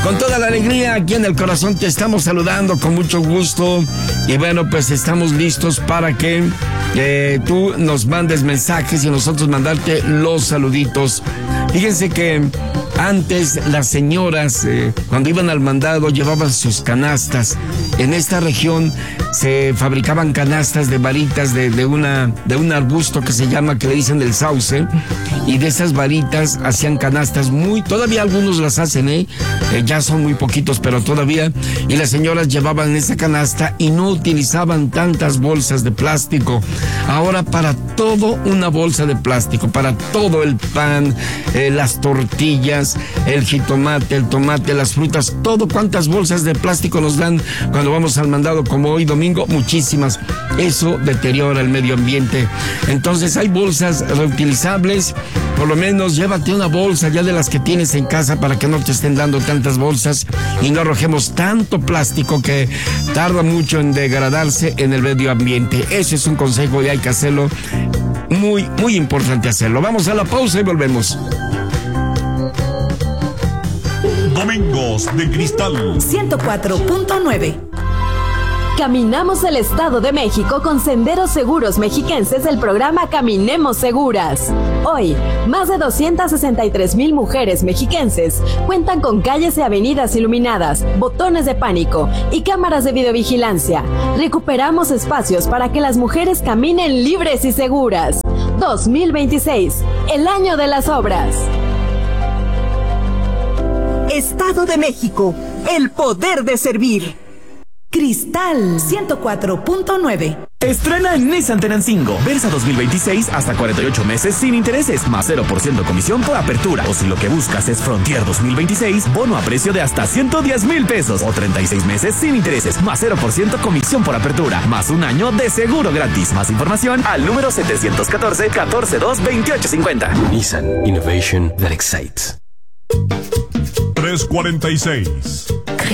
Con toda la alegría aquí en el corazón te estamos saludando con mucho gusto. Y bueno, pues estamos listos para que tú nos mandes mensajes y nosotros mandarte los saluditos. Fíjense que antes las señoras, cuando iban al mandado, llevaban sus canastas. En esta región se fabricaban canastas de varitas de un arbusto que se llama, que le dicen el sauce. Y de esas varitas hacían canastas todavía algunos las hacen, ya son muy poquitos, pero todavía. Y las señoras llevaban esa canasta y no utilizaban tantas bolsas de plástico. Ahora para todo una bolsa de plástico, para todo el pan, las tortillas, el jitomate, el tomate, las frutas, todo. ¿Cuántas bolsas de plástico nos dan cuando vamos al mandado como hoy domingo? Muchísimas. Eso deteriora el medio ambiente. Entonces hay bolsas reutilizables. Por lo menos llévate una bolsa ya de las que tienes en casa para que no te estén dando tantas bolsas y no arrojemos tanto plástico que tarda mucho en degradarse en el medio ambiente. Ese es un consejo y hay que hacerlo. Muy, muy importante hacerlo. Vamos a la pausa y volvemos. Domingos de Cristal 104.9. Caminamos el Estado de México con Senderos Seguros Mexiquenses del programa Caminemos Seguras. Hoy, más de 263,000 mujeres mexiquenses cuentan con calles y avenidas iluminadas, botones de pánico y cámaras de videovigilancia. Recuperamos espacios para que las mujeres caminen libres y seguras. 2026, el año de las obras. Estado de México, el poder de servir. Cristal 104.9. Estrena en Nissan Tenancingo. Versa 2026 hasta 48 meses sin intereses, más 0% comisión por apertura. O si lo que buscas es Frontier 2026, bono a precio de hasta 110,000 pesos. O 36 meses sin intereses, más 0% comisión por apertura, más un año de seguro gratis. Más información al número 714-142-2850. Nissan Innovation that excites. 346.